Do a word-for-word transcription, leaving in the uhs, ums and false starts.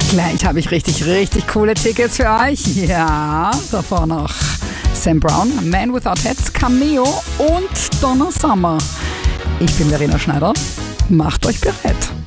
Gleich habe ich richtig, richtig coole Tickets für euch. Ja, davor noch Sam Brown, Man Without Hats, Cameo und Donna Summer. Ich bin Verena Schneider. Macht euch bereit.